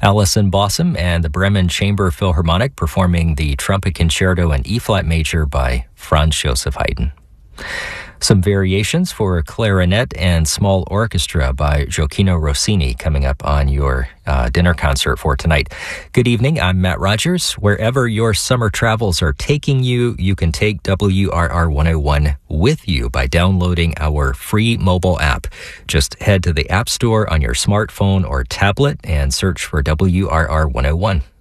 Alison Bossum and the Bremen Chamber Philharmonic performing the Trumpet Concerto in E-flat major by Franz Joseph Haydn. Some variations for clarinet and small orchestra by Gioacchino Rossini coming up on your dinner concert for tonight. Good evening, I'm Matt Rogers. Wherever your summer travels are taking you, you can take WRR 101 with you by downloading our free mobile app. Just head to the App Store on your smartphone or tablet and search for WRR 101.